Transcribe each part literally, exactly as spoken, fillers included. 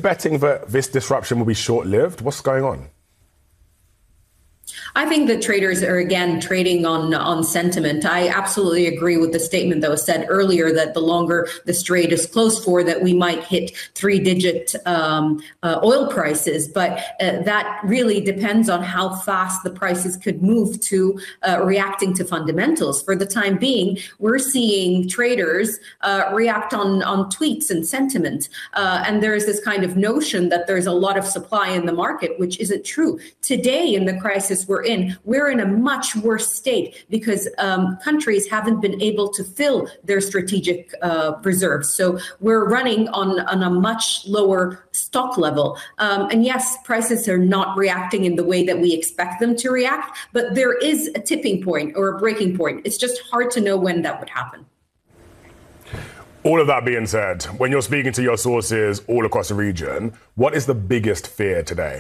betting that this disruption will be short-lived? What's going on? I think that traders are, again, trading on on sentiment. I absolutely agree with the statement that was said earlier that the longer this trade is closed for, that we might hit three-digit um, uh, oil prices. But uh, that really depends on how fast the prices could move to uh, reacting to fundamentals. For the time being, we're seeing traders uh, react on, on tweets and sentiment. Uh, and there's this kind of notion that there's a lot of supply in the market, which isn't true. Today, in the crisis we're in, we're in a much worse state because um, countries haven't been able to fill their strategic uh, reserves. So we're running on, on a much lower stock level. Um, and yes, prices are not reacting in the way that we expect them to react, but there is a tipping point or a breaking point. It's just hard to know when that would happen. All of that being said, when you're speaking to your sources all across the region, what is the biggest fear today?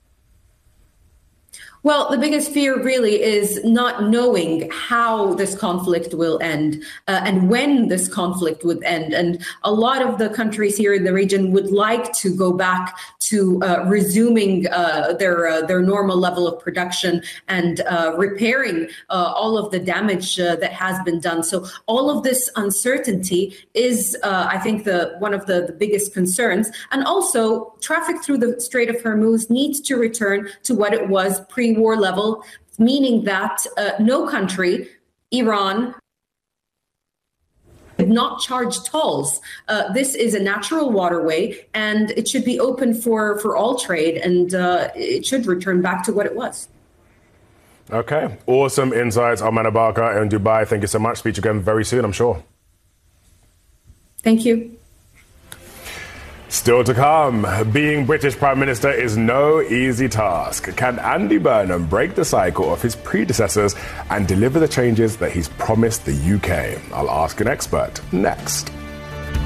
Well, the biggest fear really is not knowing how this conflict will end uh, and when this conflict would end. And a lot of the countries here in the region would like to go back to uh, resuming uh, their uh, their normal level of production and uh, repairing uh, all of the damage uh, that has been done. So all of this uncertainty is, uh, I think, the one of the, the biggest concerns. And also, traffic through the Strait of Hormuz needs to return to what it was pre-war level, meaning that uh, no country, Iran, did not charge tolls. Uh, this is a natural waterway, and it should be open for, for all trade, and uh, it should return back to what it was. Okay, awesome insights, Amanda Barker in Dubai. Thank you so much. Speak to you again very soon, I'm sure. Thank you. Still to come, being British Prime Minister is no easy task. Can Andy Burnham break the cycle of his predecessors and deliver the changes that he's promised the U K? I'll ask an expert next.